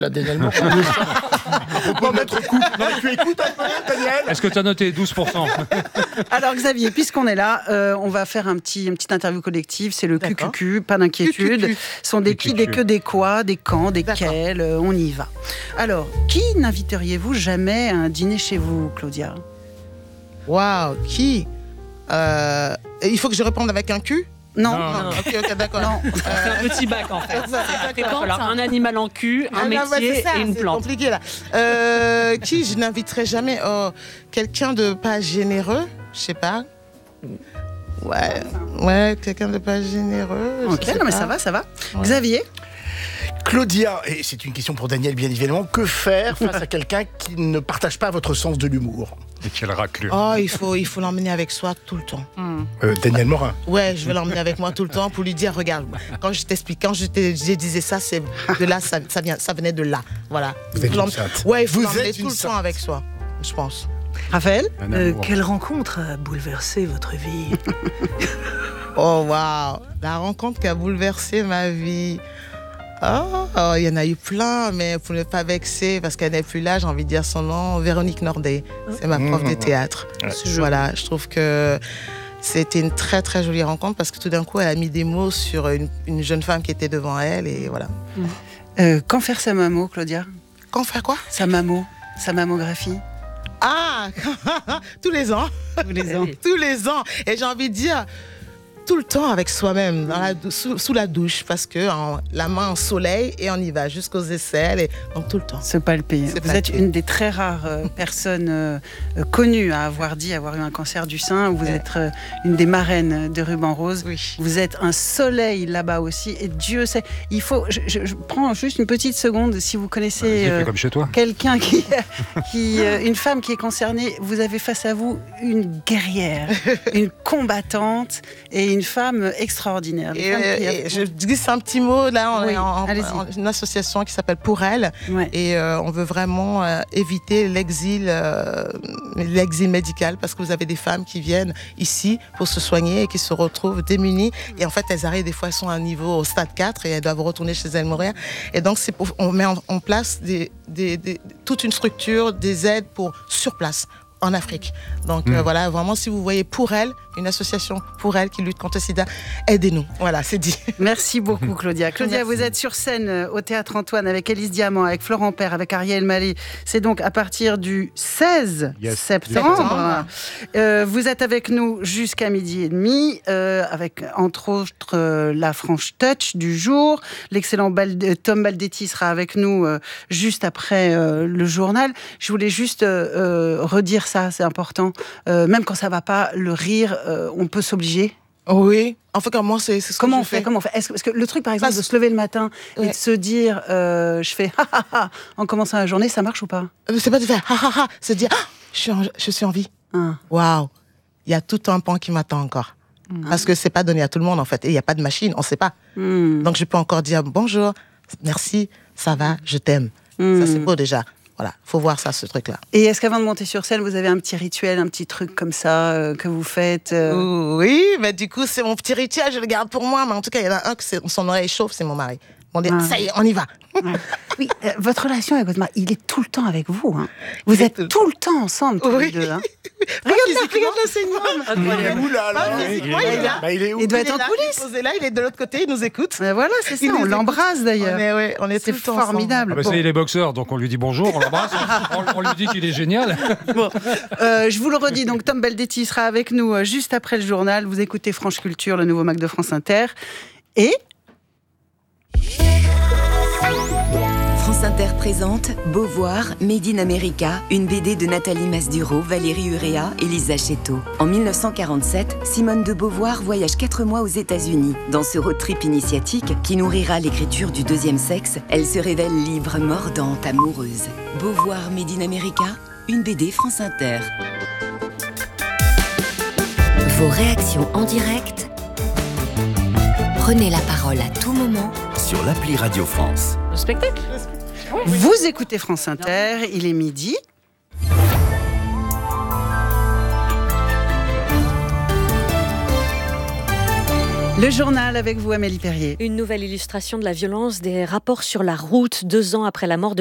Là, Daniel Morin. À propos de notre couple. Non, tu écoutes un peu, Daniel ? Est-ce que tu as noté 12%? Alors Xavier, puisqu'on est là, on va faire une petite interview collective. C'est le QQQ, pas d'inquiétude. Ce sont des qui, des que, des quoi, des quand, des quels. On y va. Alors, qui n'inviteriez-vous jamais à un dîner chez vous, Claudia ? Waouh, qui il faut que je réponde avec un cul? Non. Ok, d'accord. Non. C'est un petit bac en fait. Il va falloir un animal en cul, un métier et une plante. C'est compliqué là. Qui je n'inviterai jamais? Quelqu'un de pas généreux, je sais pas. Ouais, quelqu'un de pas généreux. Ok, non mais ça va. Ouais. Xavier? Claudia, et c'est une question pour Daniel bien évidemment, que faire face à quelqu'un qui ne partage pas votre sens de l'humour? Et quelle raclure. Oh, il faut l'emmener avec soi tout le temps. Daniel Morin. Ouais, je vais l'emmener avec moi tout le temps pour lui dire, regarde, quand je disais ça, c'est de là, ça venait de là. Voilà. Vous êtes une sainte. Ouais, il faut Vous l'emmener êtes tout le temps avec soi, je pense. Raphaël? Quelle rencontre a bouleversé votre vie? Oh, waouh! La rencontre qui a bouleversé ma vie. Oh, il y en a eu plein, mais pour ne pas vexer, parce qu'elle n'est plus là, j'ai envie de dire son nom, Véronique Nordet. C'est ma prof de théâtre. Voilà, je trouve que c'était une très très jolie rencontre parce que tout d'un coup, elle a mis des mots sur une jeune femme qui était devant elle et voilà. Quand faire sa mammo, Claudia? Quand faire quoi? Sa mammographie. Ah, tous les ans. Tous les ans. Et j'ai envie de dire, tout le temps avec soi-même, sous la douche, parce que la main en soleil et on y va jusqu'aux aisselles, et donc tout le temps. Se palper. Vous êtes une des très rares personnes connues à avoir eu un cancer du sein. Vous êtes une des marraines de Ruban Rose. Oui. Vous êtes un soleil là-bas aussi, et Dieu sait. Il faut. Je prends juste une petite seconde. Si vous connaissez comme chez toi. Quelqu'un une femme qui est concernée, vous avez face à vous une guerrière, une combattante et une femme extraordinaire. Je glisse un petit mot, là, on est en une association qui s'appelle Pour Elle, et on veut vraiment éviter l'exil médical, parce que vous avez des femmes qui viennent ici pour se soigner et qui se retrouvent démunies, et en fait elles arrivent, des fois elles sont à un niveau au stade 4 et elles doivent retourner chez elles mourir, et donc on met en place toute une structure, des aides sur place en Afrique. Donc voilà, vraiment, si vous voyez Pour Elle, une association pour elle qui lutte contre le sida, aidez-nous. Voilà, c'est dit. Merci beaucoup, Claudia. Claudia, vous êtes sur scène au Théâtre Antoine avec Élise Diamant, avec Florent Père, avec Ariel Mallet. C'est donc à partir du 16 septembre. Vous êtes avec nous jusqu'à 12h30, avec entre autres la Franche Touch du jour. L'excellent Tom Baldetti sera avec nous juste après le journal. Je voulais juste redire ça, c'est important. Même quand ça va pas, le rire, on peut s'obliger. Oui. En fait, moi, c'est ce que je fais. Comment on fait Parce que le truc, par exemple, de se lever le matin et de se dire, je fais ha ha ha en commençant la journée, ça marche ou pas? C'est pas de faire ha ha ha, c'est de dire je suis en vie. Waouh, il y a tout un pan qui m'attend encore. Parce que c'est pas donné à tout le monde, en fait. Et il n'y a pas de machine, on sait pas. Donc je peux encore dire bonjour, merci, ça va, je t'aime. Ça, c'est beau déjà. Voilà, faut voir ça, ce truc-là. Et est-ce qu'avant de monter sur scène, vous avez un petit rituel, un petit truc comme ça que vous faites Oui, mais du coup, c'est mon petit rituel, je le garde pour moi. Mais en tout cas, il y en a un que son oreille chauffe, c'est mon mari. On dit, ça y est, on y va. Oui, votre relation avec votre mari, il est tout le temps avec vous. Hein. Vous êtes tout le temps ensemble, tous les deux. Hein. Regarde le Seigneur. Il est où là, il est où? Il doit être en coulisses. Il est posé là, il est de l'autre côté, il nous écoute. Mais voilà, c'est ça, on l'embrasse d'ailleurs. On est c'est formidable. Ah bah, il est boxeur, donc on lui dit bonjour, on l'embrasse, on lui dit qu'il est génial. Bon, je vous le redis, donc Tom Baldetti sera avec nous juste après le journal. Vous écoutez France Culture, le nouveau Mac de France Inter. Et... France Inter présente Beauvoir, Made in America, une BD de Nathalie Masduro, Valérie Urrea et Lisa Chetto. En 1947, Simone de Beauvoir voyage 4 mois aux États-Unis. Dans ce road trip initiatique qui nourrira l'écriture du deuxième sexe, elle se révèle libre, mordante, amoureuse. Beauvoir, Made in America, une BD France Inter. Vos réactions en direct. Prenez la parole à tout moment sur l'appli Radio France. Le spectacle. Vous écoutez France Inter, il est midi. Le journal avec vous, Amélie Perrier. Une nouvelle illustration de la violence des rapports sur la route, 2 ans après la mort de